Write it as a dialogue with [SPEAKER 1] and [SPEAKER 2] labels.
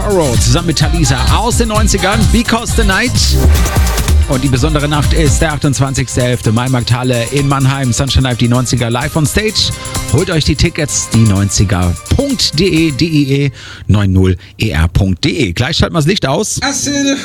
[SPEAKER 1] Burrow zusammen mit Talisa aus den 90ern. Because the Night. Und die besondere Nacht ist der 28.11. Maimarkthalle in Mannheim. Sunshine Live, die 90er live on stage. Holt euch die Tickets, die 90er.de, DIE 90er.de. Gleich schalten wir das Licht aus.